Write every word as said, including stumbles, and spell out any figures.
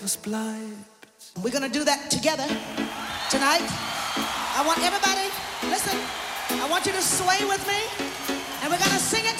was bleibt. We're gonna do that together tonight. I want everybody, listen, I want you to sway with me, and we're gonna sing it